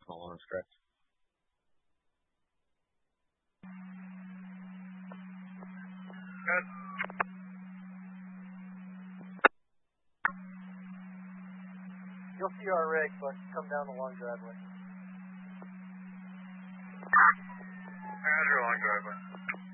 All on correct. Good. You'll see our rig, but come down the long driveway. Roger, long driveway.